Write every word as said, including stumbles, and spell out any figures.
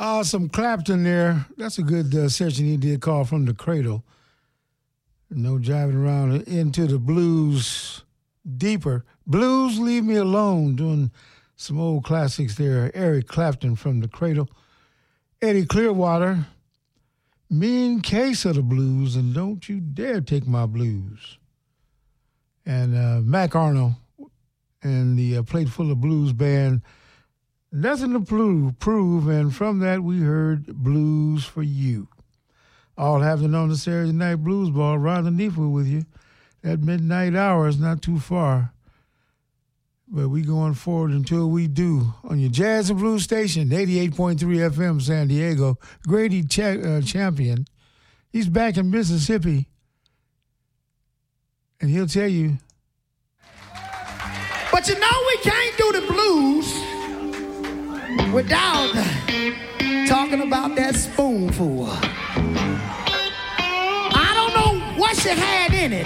Uh, some Clapton there. That's a good uh, session he did called From the Cradle. No jiving around into the blues deeper. Blues, Leave Me Alone, doing some old classics there. Eric Clapton, From the Cradle. Eddie Clearwater, Mean Case of the Blues, and Don't You Dare Take My Blues. And uh, Mac Arnold and the uh, Plate Full of Blues band, Nothing to Prove, prove, and from that we heard Blues for You. All happening on the Saturday Night Blues Ball. Ron Neefa with you. That midnight hour is not too far. But we going forward until we do. On your Jazz and Blues station, eighty-eight point three F M San Diego, Grady Ch- uh, Champion. He's back in Mississippi. And he'll tell you. But you know we can't do the blues without talking about that spoonful. I don't know what she had in it.